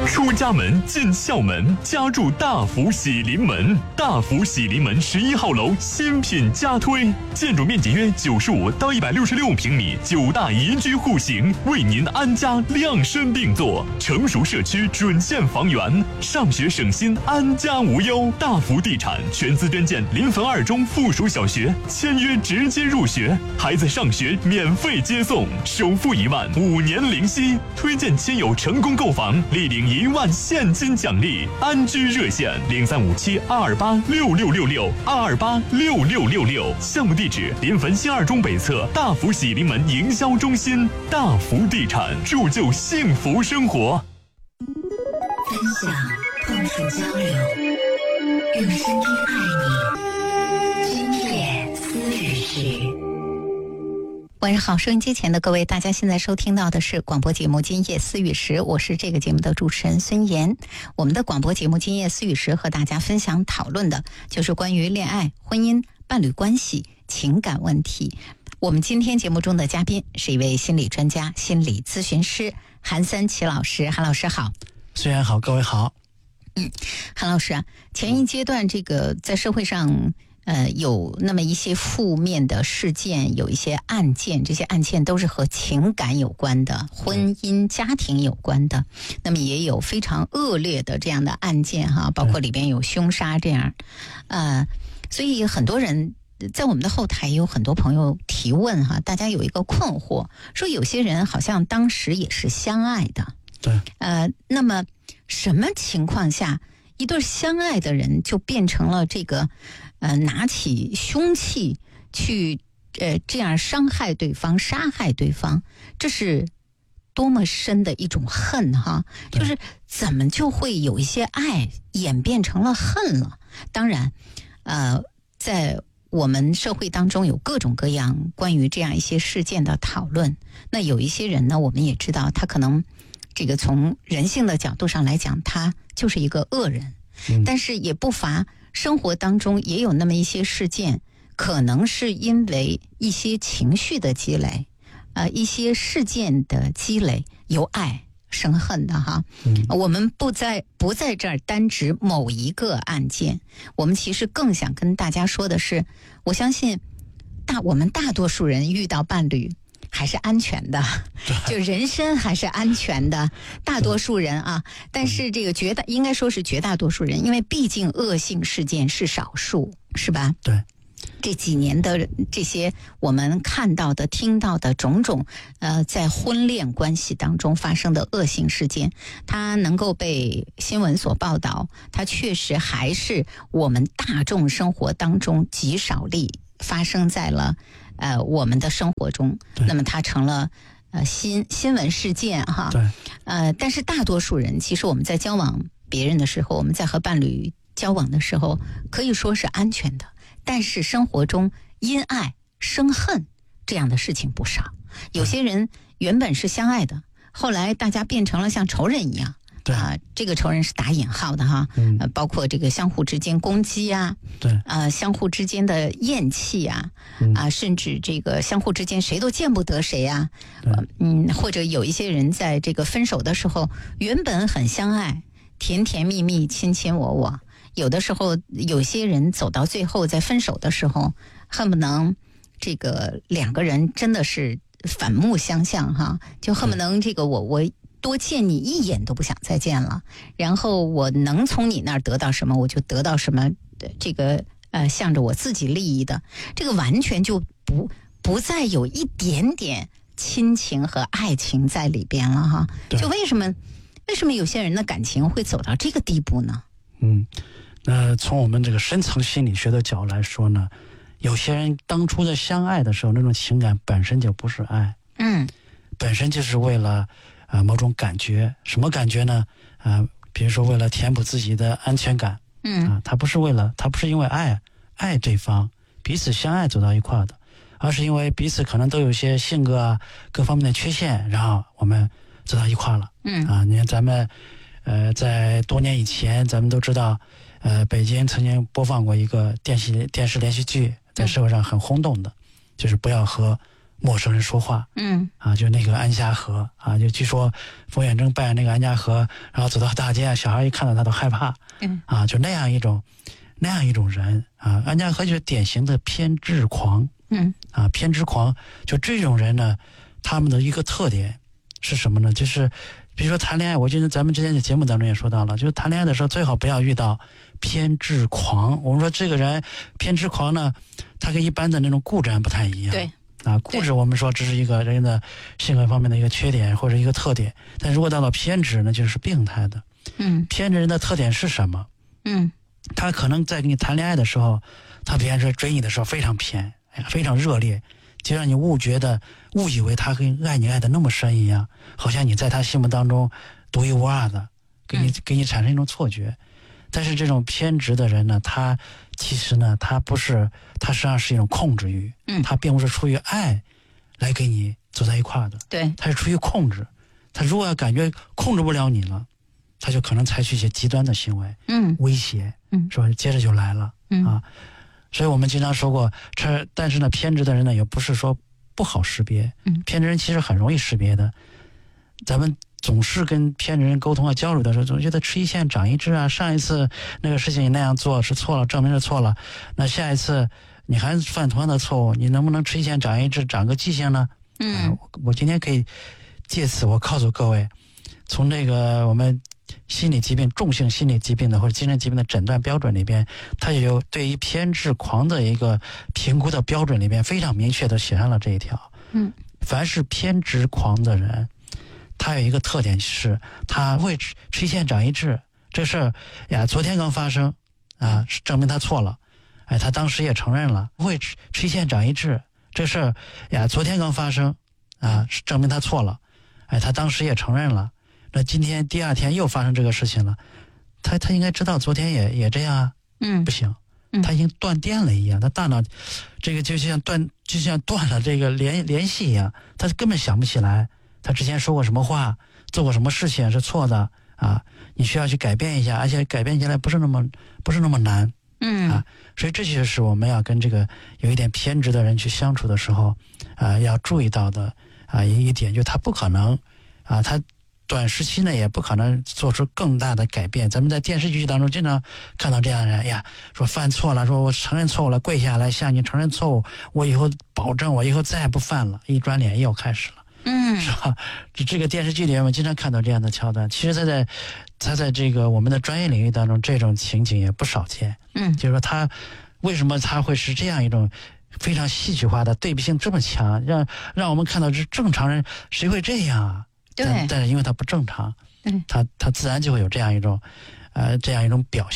出家门进校门，家住大福喜临门。大福喜临门11号楼新品加推，建筑面积约95到166平米，9大宜居户型，为您安家量身定做。成熟社区准现房源，上学省心，安家无忧。大福地产全资捐建临汾2中附属小学，签约直接入学，孩子上学免费接送，首付1万，5年零息。推荐亲友成功购房，立领1万现金奖励。安居热线0357-228-6666，228-6666。项目地址：临汾新2中北侧大福喜临门营销中心。大福地产，铸就幸福生活。 分享，碰触交流，用声音爱你。今夜思雨时。 晚上好，收音机前的各位，大家现在收听到的是广播节目《今夜思雨时》，我是这个节目的主持人孙岩。我们的广播节目《今夜思雨时》和大家分享讨论的就是关于恋爱、婚姻、伴侣关系、情感问题。我们今天节目中的嘉宾是一位心理专家、心理咨询师韩三奇老师。韩老师好。 孙岩好，各位好。 韩老师啊，前一阶段这个在社会上有那么一些负面的事件，有一些案件，这些案件都是和情感有关的，婚姻家庭有关的。那么也有非常恶劣的这样的案件哈，包括里边有凶杀这样。所以很多人在我们的后台有很多朋友提问哈，大家有一个困惑，说有些人好像当时也是相爱的。 对。 那么什么情况下一对相爱的人就变成了这个拿起凶器去这样伤害对方、杀害对方？这是多么深的一种恨哈！就是怎么就会有一些爱演变成了恨了？当然，在我们社会当中有各种各样关于这样一些事件的讨论。那有一些人呢，我们也知道他可能这个从人性的角度上来讲，他就是一个恶人。但是也不乏生活当中也有那么一些事件，可能是因为一些情绪的积累，一些事件的积累，由爱生恨的哈。我们不在这儿单指某一个案件，我们其实更想跟大家说的是，我相信我们大多数人遇到伴侣还是安全的，就人身还是安全的，大多数人啊。但是这个应该说是绝大多数人，因为毕竟恶性事件是少数，是吧？ 对。 这几年的这些我们看到的、听到的种种，在婚恋关系当中发生的恶性事件，它能够被新闻所报道，它确实还是我们大众生活当中极少例发生在了我们的生活中。那么它成了新闻事件哈。 对。 但是大多数人，其实我们在交往别人的时候，我们在和伴侣交往的时候，可以说是安全的。但是生活中因爱生恨这样的事情不少。有些人原本是相爱的，后来大家变成了像仇人一样。 对。 这个仇人是打引号的哈。包括这个相互之间攻击啊。 对。 相互之间的厌弃啊。甚至这个相互之间谁都见不得谁啊。或者有一些人在这个分手的时候，原本很相爱，甜甜蜜蜜，卿卿我我。有的时候有些人走到最后，在分手的时候恨不能这个两个人真的是反目相向哈，就恨不能这个我多见你一眼都不想再见了，然后我能从你那儿得到什么我就得到什么，这个向着我自己利益的，这个完全就不再有一点点亲情和爱情在里边了哈。就为什么有些人的感情会走到这个地步呢？ 那从我们这个深层心理学的角度来说呢，有些人当初在相爱的时候，那种情感本身就不是爱，本身就是为了某种感觉。什么感觉呢？比如说为了填补自己的安全感，他不是因为爱对方，彼此相爱走到一块的，而是因为彼此可能都有一些性格啊各方面的缺陷，然后我们走到一块了。你看咱们在多年以前，咱们都知道。北京曾经播放过一个电视连续剧，在社会上很轰动的，就是不要和陌生人说话，就那个安家和啊，就据说冯远征扮演那个安家和，然后走到大街，小孩一看到他都害怕，就那样一种人啊，安家和就是典型的偏执狂，偏执狂，就这种人呢，他们的一个特点是什么呢？就是比如说谈恋爱，我觉得咱们之前的节目当中也说到了，就是谈恋爱的时候最好不要遇到偏执狂。我们说这个人偏执狂呢，他跟一般的那种固执不太一样。 对。 固执我们说这是一个人的性格方面的一个缺点或者一个特点，但如果到了偏执呢，就是病态的。偏执人的特点是什么？他可能在跟你谈恋爱的时候，他别人追你的时候非常偏，非常热烈，就让你误以为他跟爱你爱的那么深一样，好像你在他心目当中独一无二的，给你产生一种错觉。但是这种偏执的人呢，他其实呢，他实际上是一种控制欲，他并不是出于爱来跟你走在一块的， 对，他是出于控制。他如果要感觉控制不了你了，他就可能采取一些极端的行为，威胁，是吧？接着就来了，所以我们经常说过，但是呢，偏执的人呢，也不是说不好识别，偏执人其实很容易识别的。咱们总是跟偏执人沟通交流的时候，总觉得吃一堑长一智啊，上一次那个事情你那样做是错了，证明是错了，那下一次你还犯同样的错误，你能不能吃一堑长一智，长个记性呢？我今天可以借此我告诉各位，从这个我们心理疾病、重性心理疾病的或者精神疾病的诊断标准里边，它也有对于偏执狂的一个评估的标准里边非常明确的写上了这一条。凡是偏执狂的人，他有一个特点是，他会吃一堑长一智。这事儿呀，昨天刚发生啊，证明他错了。他当时也承认了，会吃一堑长一智。这事儿呀，昨天刚发生啊，证明他错了。他当时也承认了。那今天第二天又发生这个事情了，他应该知道昨天也这样啊。不行，他已经断电了一样，他大脑这个就像断了这个联系一样，他根本想不起来他之前说过什么话，做过什么事情是错的啊。你需要去改变一下，而且改变起来不是那么难。所以这就是我们要跟这个有一点偏执的人去相处的时候要注意到的一点，就是他不可能他短时期呢也不可能做出更大的改变。咱们在电视剧当中经常看到这样的人呀，说犯错了，说我承认错误了，跪下来向你承认错误，我以后保证我以后再也不犯了，一转脸又开始了。是吧？这个电视剧里面我们经常看到这样的桥段。其实他在这个我们的专业领域当中，这种情景也不少见。就是说他为什么他会是这样一种非常戏剧化的对比性这么强，让我们看到这正常人谁会这样啊？ 对， 但是因为他不正常，他自然就会有这样一种表现。